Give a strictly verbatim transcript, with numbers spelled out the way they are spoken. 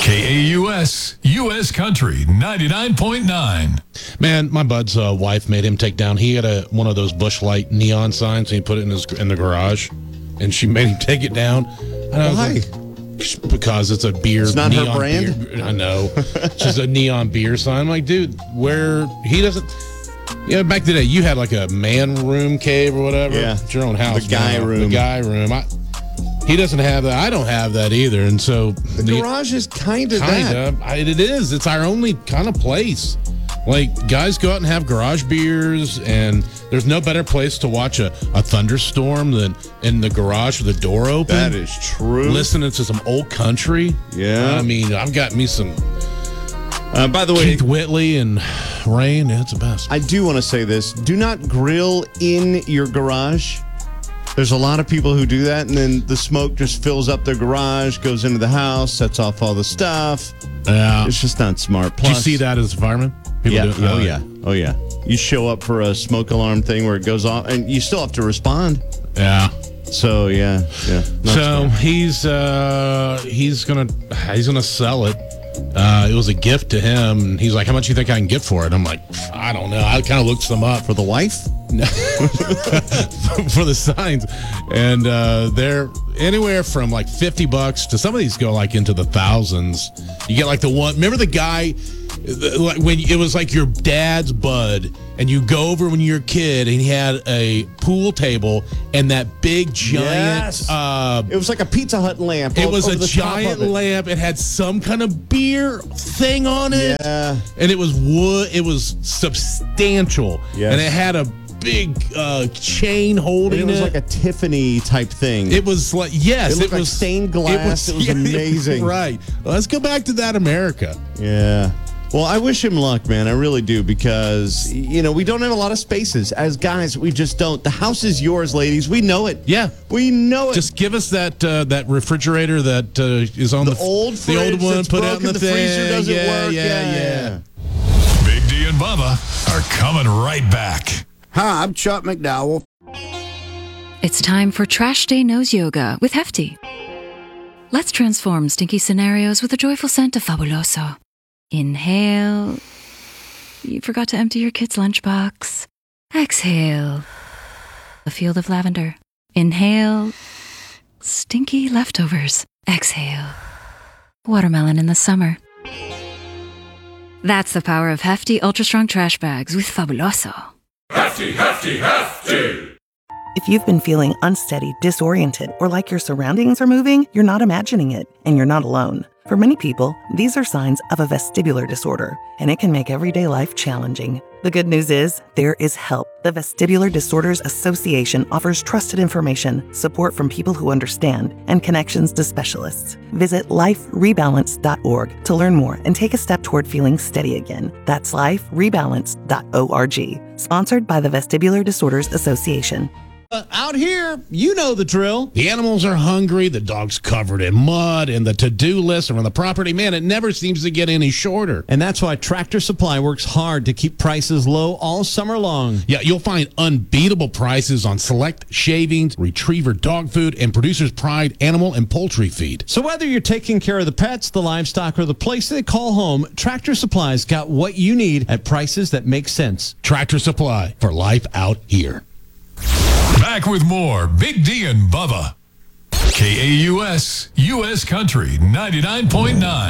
K A U S, U S Country, ninety-nine point nine. Man, my bud's uh, wife made him take down. He had a one of those Busch Light neon signs, and he put it in his in the garage, and she made him take it down. And I was Why? like, because it's a beer. It's not her neon brand? Beer. I know. It's just a neon beer sign. I'm like, dude, where he doesn't. Yeah, back in the day, you had like a man room cave or whatever. Yeah. It's your own house. The guy now. room. The guy room. I, he doesn't have that. I don't have that either. And so The, the garage is kind of that. Kind of. It is. It's our only kind of place. Like, guys go out and have garage beers, and there's no better place to watch a, a thunderstorm than in the garage with the door open. That is true. Listening to some old country. Yeah. I mean, I've got me some Uh, by the way, Keith Whitley and Rain. Yeah, it's the best. I do want to say this. Do not grill in your garage. There's a lot of people who do that, and then the smoke just fills up their garage, goes into the house, sets off all the stuff. Yeah. It's just not smart. Do you Plus, see that as a fireman? People yeah. do it. Oh, yeah. Oh, yeah. You show up for a smoke alarm thing where it goes off, and you still have to respond. Yeah. So, yeah. yeah. Not So smart. he's uh, he's gonna he's gonna sell it. Uh, it was a gift to him. And he's like, "How much do you think I can get for it?" I'm like, "I don't know." I kind of looked some up For the wife? for the signs, and uh, they're anywhere from like fifty bucks to some of these go like into the thousands. You get like the one. Remember the guy, like when it was like your dad's bud, and you go over when you're a kid, and he had a pool table and that big giant. Yes. Uh, It was like a Pizza Hut lamp. It o- was over a the top giant of it. lamp. It had some kind of beer thing on it. Yeah. And it was wood. It was substantial. Yes. And it had a big uh, chain holding It was it. like a Tiffany type thing. It was like, yes. It looked like was stained glass. It was amazing. Right. Let's go back to that America. Yeah. Well, I wish him luck, man. I really do, because, you know, we don't have a lot of spaces. As guys, we just don't. The house is yours, ladies. We know it. Yeah. We know it. Just give us that uh, that refrigerator that uh, is on the, the old the old fridge one. that's Put out in broken, the, the thing. freezer doesn't yeah, work. Yeah, yeah, Big D and Bubba are coming right back. Hi, I'm Chuck McDowell. It's time for Trash Day Nose Yoga with Hefty. Let's transform stinky scenarios with a joyful scent of Fabuloso. Inhale. You forgot to empty your kid's lunchbox. Exhale. A field of lavender. Inhale. Stinky leftovers. Exhale. Watermelon in the summer. That's the power of Hefty Ultra Strong Trash Bags with Fabuloso. Hefty, hefty, hefty. If you've been feeling unsteady, disoriented, or like your surroundings are moving, you're not imagining it, and you're not alone. For many people, these are signs of a vestibular disorder, and it can make everyday life challenging. The good news is, there is help. The Vestibular Disorders Association offers trusted information, support from people who understand, and connections to specialists. Visit life rebalance dot org to learn more and take a step toward feeling steady again. That's life rebalance dot org. Sponsored by the Vestibular Disorders Association. Uh, out here, you know the drill. The animals are hungry, the dog's covered in mud, and the to-do list around the property, man, it never seems to get any shorter. And that's why Tractor Supply works hard to keep prices low all summer long. Yeah, you'll find unbeatable prices on select shavings, retriever dog food, and Producer's Pride animal and poultry feed. So whether you're taking care of the pets, the livestock, or the place they call home, Tractor Supply's got what you need at prices that make sense. Tractor Supply, for life out here. Back with more Big D and Bubba. K A U S, U S Country, ninety-nine point nine.